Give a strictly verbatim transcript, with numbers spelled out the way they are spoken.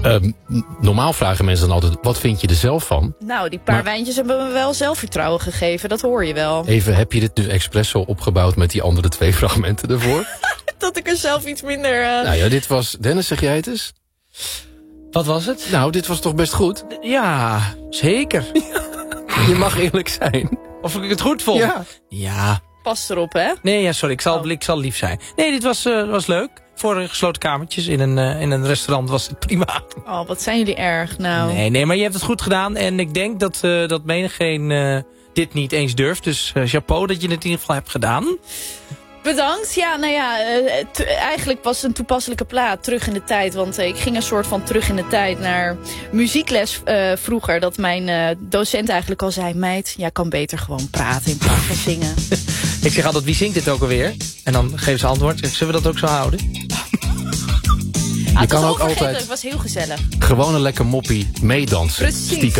Um, normaal vragen mensen dan altijd, wat vind je er zelf van? Nou, die paar maar, wijntjes hebben me wel zelfvertrouwen gegeven. Dat hoor je wel. Even, heb je dit nu expres zo opgebouwd met die andere twee fragmenten ervoor? Dat ik er zelf iets minder... Uh... Nou ja, dit was... Dennis, zeg jij het eens? Wat was het? Nou, dit was toch best goed? Ja, zeker. Je mag eerlijk zijn. Of ik het goed vond? Ja. Ja. Pas erop, hè? Nee, ja, sorry, ik zal, oh. ik zal lief zijn. Nee, dit was, uh, was leuk. Voor uh, gesloten kamertjes in een, uh, in een restaurant was het prima. Oh, wat zijn jullie erg, nou. Nee, nee, maar je hebt het goed gedaan. En ik denk dat, uh, dat menigeen uh, dit niet eens durft. Dus uh, chapeau dat je het in ieder geval hebt gedaan. Bedankt. Ja, nou ja, t- eigenlijk was het een toepasselijke plaat, Terug in de Tijd. Want uh, ik ging een soort van terug in de tijd naar muziekles uh, vroeger. Dat mijn uh, docent eigenlijk al zei, meid, jij kan beter gewoon praten in plaats van zingen. Ik zeg altijd, wie zingt dit ook alweer? En dan geven ze antwoord. Zeg, zullen we dat ook zo houden? Ah, je kan ook altijd... Het was heel gezellig. Gewoon een lekker moppie meedansen. Precies. Stiekem.